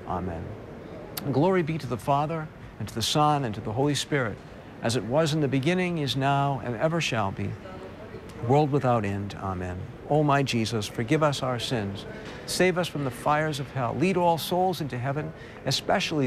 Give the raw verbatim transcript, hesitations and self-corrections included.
Amen. Glory be to the Father, and to the Son, and to the Holy Spirit, as it was in the beginning, is now, and ever shall be, world without end. Amen. O my Jesus, forgive us our sins, save us from the fires of hell, lead all souls into heaven, especially